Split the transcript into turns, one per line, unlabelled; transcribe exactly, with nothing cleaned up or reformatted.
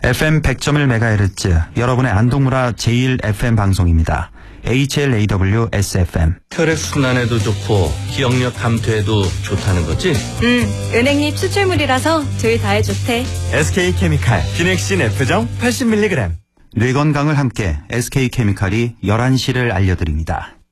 에프엠 백 점 일 메가헤르츠 여러분의 안동문화 제일 에프엠 방송입니다. 에이치엘에이더블유-에스에프엠.
혈액순환에도 좋고 기억력 감퇴에도 좋다는 거지?
응, 은행잎 추출물이라서 저희 다에 좋대.
에스케이케미칼 비넥신 F정 팔십 밀리그램.
뇌 건강을 함께 에스케이케미칼이 열한 시를 알려드립니다.